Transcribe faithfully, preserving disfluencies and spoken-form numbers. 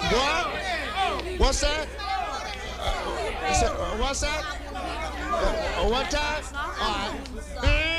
What? What's that? You said, uh, what's that? Uh, one time? All right.